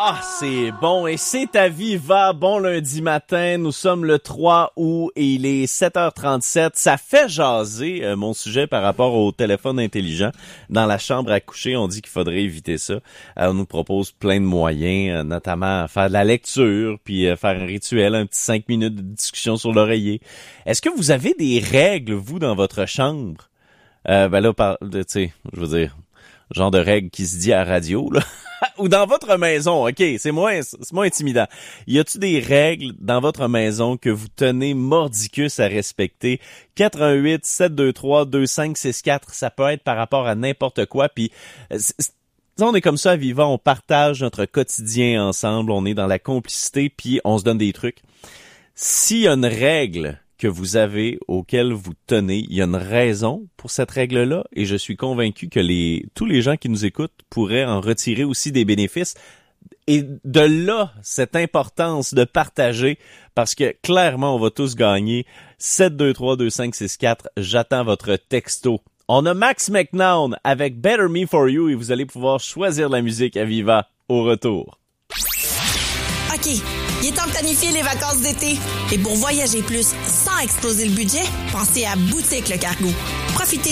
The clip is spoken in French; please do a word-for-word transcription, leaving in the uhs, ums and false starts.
Ah, c'est bon. Et c'est à Viva. Bon lundi matin. Nous sommes le trois août et il est sept heures trente-sept. Ça fait jaser euh, mon sujet par rapport au téléphone intelligent. Dans la chambre à coucher, on dit qu'il faudrait éviter ça. Euh, on nous propose plein de moyens, euh, notamment faire de la lecture, puis euh, faire un rituel, un petit cinq minutes de discussion sur l'oreiller. Est-ce que vous avez des règles, vous, dans votre chambre? Euh, ben là, par, tu sais, je veux dire, genre de règles qui se dit à la radio, là. Ou dans votre maison, OK, c'est moins c'est moins intimidant. Y a-tu des règles dans votre maison que vous tenez mordicus à respecter? quatre un huit sept deux trois deux cinq six quatre, ça peut être par rapport à n'importe quoi. Puis on est comme ça à Viva, on partage notre quotidien ensemble, on est dans la complicité, puis on se donne des trucs. S'il y a une règle que vous avez, auquel vous tenez, il y a une raison pour cette règle-là, et je suis convaincu que les tous les gens qui nous écoutent pourraient en retirer aussi des bénéfices. Et de là, cette importance de partager, parce que clairement, on va tous gagner. sept deux trois deux cinq six quatre, j'attends votre texto. On a Max McNown avec Better Me For You, et vous allez pouvoir choisir la musique à Viva au retour. OK, il est temps de planifier les vacances d'été. Et pour voyager plus sans exploser le budget, pensez à Boutique Le Cargo. Profitez